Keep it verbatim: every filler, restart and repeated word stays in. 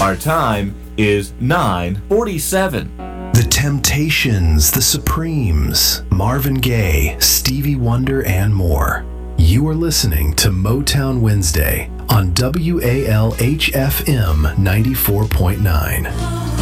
Our time is nine forty-seven. The Temptations, The Supremes, Marvin Gaye, Stevie Wonder, and more. You are listening to Motown Wednesday on W A L H F M ninety-four point nine.